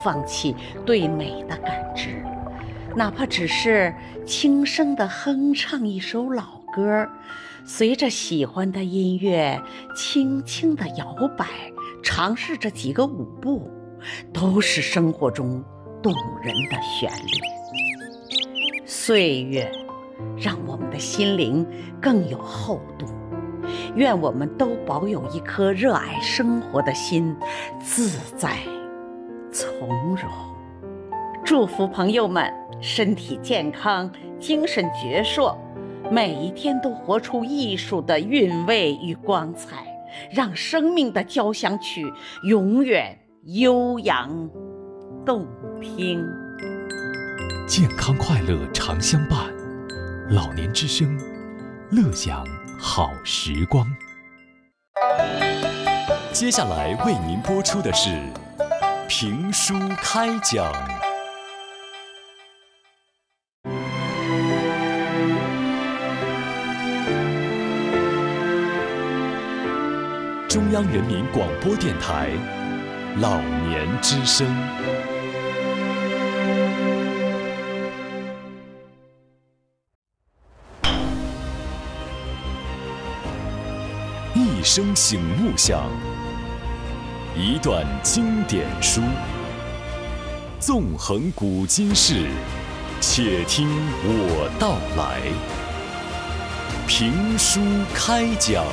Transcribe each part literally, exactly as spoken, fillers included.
放弃对美的感知，哪怕只是轻声地哼唱一首老歌，随着喜欢的音乐轻轻地摇摆，尝试着几个舞步，都是生活中动人的旋律。岁月让我们的心灵更有厚度，愿我们都保有一颗热爱生活的心，自在从容。祝福朋友们身体健康，精神矍铄，每一天都活出艺术的韵味与光彩，让生命的交响曲永远悠扬动听。 健康快乐常相伴，老年之声，乐享好时光。接下来为您播出的是评书开讲。中央人民广播电台老年之声。一声醒目响，一段经典书，纵横古今事，且听我道来。评书开讲。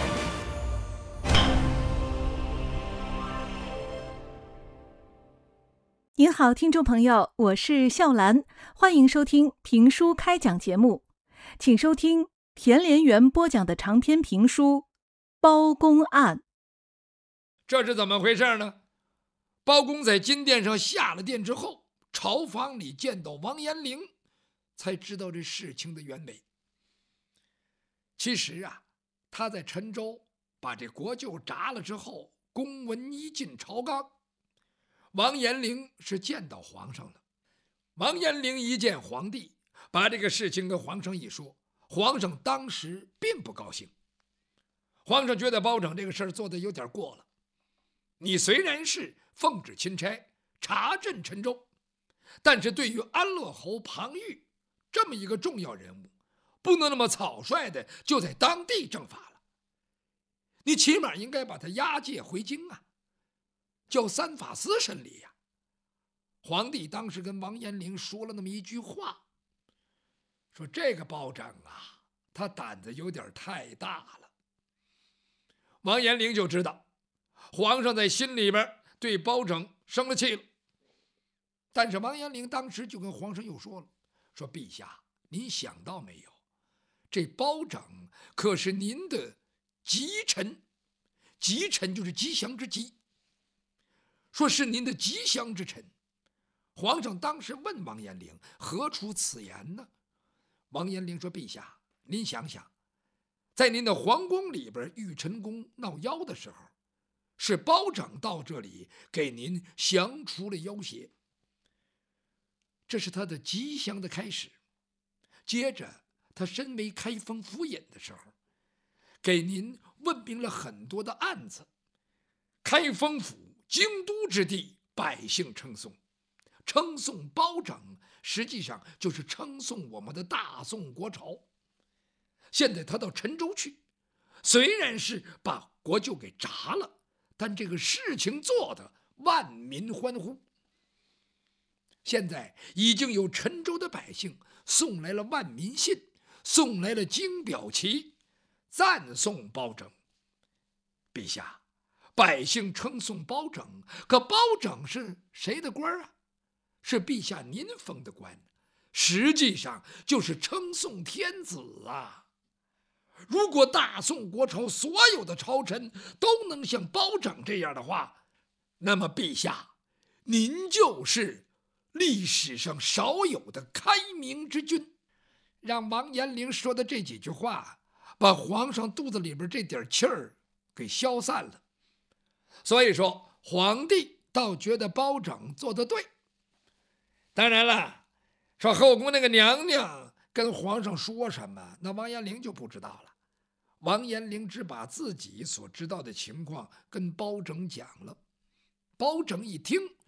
您好，听众朋友，我是笑兰，欢迎收听评书开讲节目，请收听田连元播讲的长篇评书包公案。 这是怎么回事呢？包公在金殿上下了殿之后，朝房里见到王延龄，才知道这事情的原委。其实啊，他在陈州把这国舅铡了之后，公文一进朝纲，王延龄是见到皇上了。王延龄一见皇帝，把这个事情跟皇上一说，皇上当时并不高兴。皇上觉得包拯这个事儿做得有点过了，你虽然是奉旨钦差查镇陈州，但是对于安乐侯庞玉这么一个重要人物，不能那么草率的就在当地正法了，你起码应该把他押解回京啊，叫三法司审理呀。皇帝当时跟王延龄说了那么一句话，说这个包拯啊，他胆子有点太大了。王延龄就知道皇上在心里边对包拯生了气了，但是王延龄当时就跟皇上又说了，说陛下，您想到没有，这包拯可是您的吉臣，吉臣就是吉祥之吉，说是您的吉祥之臣。皇上当时问王延龄何出此言呢？王延龄说，陛下，您想想，在您的皇宫里边，玉宸宫闹妖的时候，是包拯到这里给您降除了妖邪，这是他的吉祥的开始。接着他身为开封府尹的时候，给您问明了很多的案子。开封府京都之地，百姓称颂，称颂包拯，实际上就是称颂我们的大宋国朝。现在他到陈州去，虽然是把国舅给铡了，但这个事情做的万民欢呼。现在已经有陈州的百姓送来了万民信，送来了金表旗，赞颂包拯。陛下，百姓称颂包拯，可包拯是谁的官啊？是陛下您封的官，实际上就是称颂天子啊。如果大宋国朝所有的朝臣都能像包拯这样的话，那么陛下，您就是历史上少有的开明之君。让王延龄说的这几句话，把皇上肚子里边这点气儿给消散了。所以说，皇帝倒觉得包拯做得对。当然了，说后宫那个娘娘跟皇上说什么，那王延龄就不知道了。王延龄只把自己所知道的情况跟包拯讲了。包拯一听，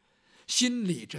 心里这